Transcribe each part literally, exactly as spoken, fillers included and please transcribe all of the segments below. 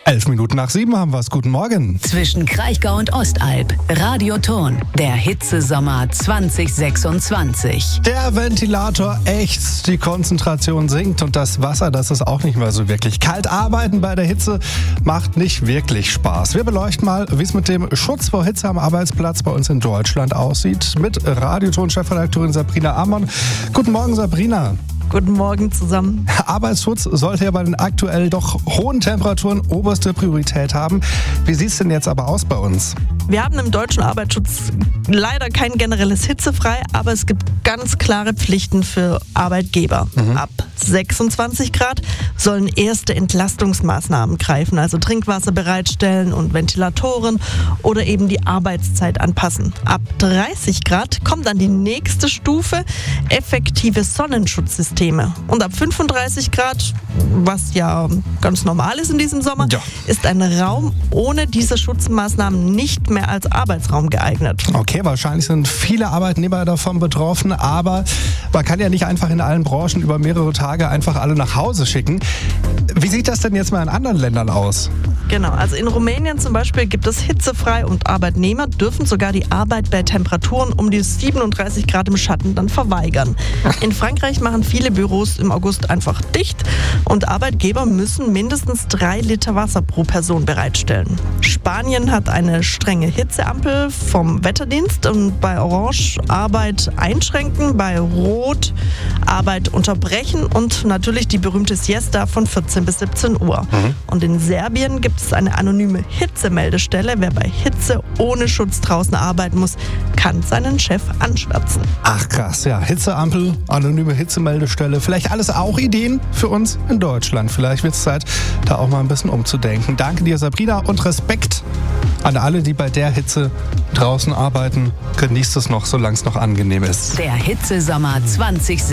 Elf Minuten nach sieben haben wir es. Guten Morgen. Zwischen Kraichgau und Ostalb. Radioton. Der Hitzesommer zwanzig sechsundzwanzig. Der Ventilator ächzt, die Konzentration sinkt und das Wasser, das ist auch nicht mehr so wirklich kalt. Arbeiten bei der Hitze macht nicht wirklich Spaß. Wir beleuchten mal, wie es mit dem Schutz vor Hitze am Arbeitsplatz bei uns in Deutschland aussieht. Mit Radioton-Chefredakteurin Sabrina Ammann. Guten Morgen, Sabrina. Guten Morgen zusammen. Arbeitsschutz sollte ja bei den aktuell doch hohen Temperaturen oberste Priorität haben. Wie sieht es denn jetzt aber aus bei uns? Wir haben im deutschen Arbeitsschutz leider kein generelles Hitzefrei, aber es gibt ganz klare Pflichten für Arbeitgeber. Mhm. Ab sechsundzwanzig Grad sollen erste Entlastungsmaßnahmen greifen, also Trinkwasser bereitstellen und Ventilatoren oder eben die Arbeitszeit anpassen. Ab dreißig Grad kommt dann die nächste Stufe, effektive Sonnenschutzsysteme. Und ab fünfunddreißig Grad, was ja ganz normal ist in diesem Sommer, ja. ist ein Raum ohne diese Schutzmaßnahmen nicht mehr als Arbeitsraum geeignet. Okay, wahrscheinlich sind viele Arbeitnehmer davon betroffen, aber man kann ja nicht einfach in allen Branchen über mehrere Tage einfach alle nach Hause schicken. Wie sieht das denn jetzt mal in anderen Ländern aus? Genau, also in Rumänien zum Beispiel gibt es hitzefrei und Arbeitnehmer dürfen sogar die Arbeit bei Temperaturen um die siebenunddreißig Grad im Schatten dann verweigern. In Frankreich machen viele Büros im August einfach dicht und Arbeitgeber müssen mindestens drei Liter Wasser pro Person bereitstellen. Spanien hat eine strenge Hitzeampel vom Wetterdienst und bei Orange Arbeit einschränken, bei Rot Arbeit unterbrechen und natürlich die berühmte Siesta von vierzehn bis siebzehn Uhr. Mhm. Und in Serbien gibt es eine anonyme Hitzemeldestelle. Wer bei Hitze ohne Schutz draußen arbeiten muss, kann seinen Chef anschwärzen. Ach krass, ja. Hitzeampel, anonyme Hitzemeldestelle. Vielleicht alles auch Ideen für uns in Deutschland. Vielleicht wird es Zeit, da auch mal ein bisschen umzudenken. Danke dir, Sabrina, und Respekt an alle, die bei der Hitze draußen arbeiten. Genießt es noch, solange es noch angenehm ist. Der Hitzesommer zwanzig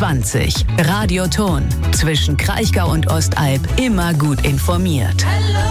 sechsundzwanzig. Radioton. Zwischen Kraichgau und Ostalb immer gut informiert.